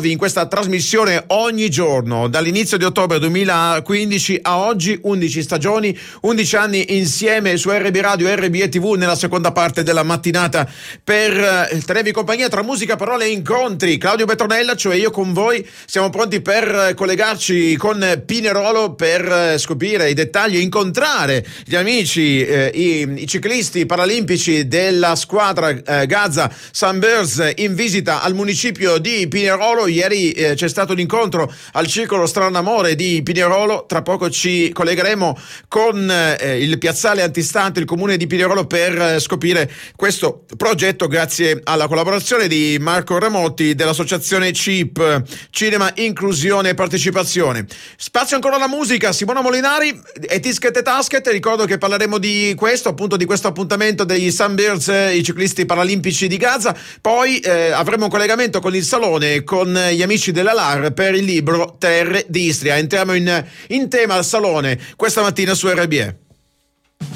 condurvi in questa trasmissione ogni giorno dall'inizio di ottobre 2015 a oggi, 11 stagioni, 11 anni insieme su RB Radio e RB TV nella seconda parte della mattinata per tenervi compagnia tra musica, parole e incontri. Claudio Petronella, cioè io con voi, siamo pronti per collegarci con Pinerolo per scoprire i dettagli, incontrare gli amici, i ciclisti paralimpici della squadra Gaza Sunbirds in visita al municipio di Pinerolo. Ieri c'è stato l'incontro al Circolo Stranamore di Pinerolo. Tra poco ci collegheremo con il piazzale antistante, il comune di Pinerolo, per scoprire questo progetto grazie alla collaborazione di Marco Ramotti dell'associazione CIP, Cinema, Inclusione e Partecipazione. Spazio ancora alla musica, Simona Molinari e Tisket e Tasket. Ricordo che parleremo di questo, appunto di questo appuntamento degli Sunbirds, i ciclisti paralimpici di Gaza. Poi avremo un collegamento con il Salone, con gli amici della LAR per il libro Terre d'Istria. Entriamo in tema al Salone questa mattina su RBE.